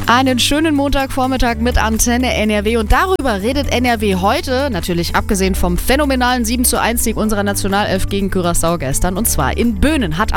Einen schönen Montagvormittag mit Antenne NRW und darüber redet NRW heute, natürlich abgesehen vom phänomenalen 7:1 Sieg unserer Nationalelf gegen Curaçao gestern, und zwar in Böhnen hat